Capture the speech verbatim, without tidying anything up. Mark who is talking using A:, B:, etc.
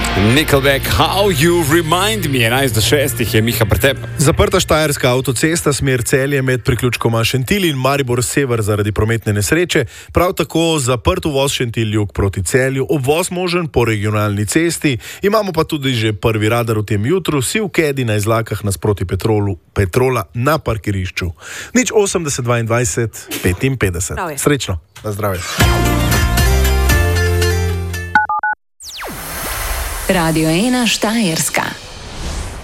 A: Nickelback, How You Remind Me, enajst do šestih je Miha pretep.
B: Zaprta štajerska avtocesta smer Celje med priključkoma Šentilj in Maribor sever zaradi prometne nesreče, prav tako zaprt uvoz Šentilj jug proti Celju, obvoz možen po regionalni cesti, imamo pa tudi že prvi radar v tem jutru, siv kedi na izlakah nasproti Petrolu, Petrola na parkirišču. Nič osemdeset dvaindvajset petinpetdeset. Srečno, na zdravje.
C: Radio ena Štajerska.